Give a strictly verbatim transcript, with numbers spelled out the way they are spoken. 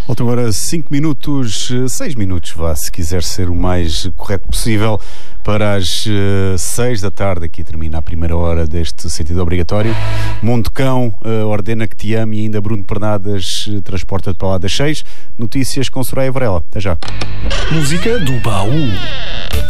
Faltam agora cinco minutos, seis minutos, vá, se quiser ser o mais correto possível, para as seis da tarde. Aqui termina a primeira hora deste sentido obrigatório. Mundo Cão, uh, ordena que te ame, e ainda Bruno Pernadas uh, transporta-te para lá das seis. Notícias com Soraya Varela. Até já. Música do baú.